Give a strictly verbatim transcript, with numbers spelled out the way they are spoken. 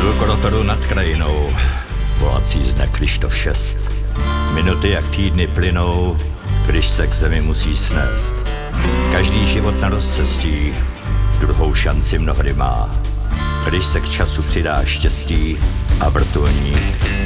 Rotoru nad krajinou, volací znak Kryštof šest. Minuty jak týdny plynou, když se k zemi musí snést. Každý život na rozcestí druhou šanci mnohdy má. Když se k času přidá štěstí a vrtulník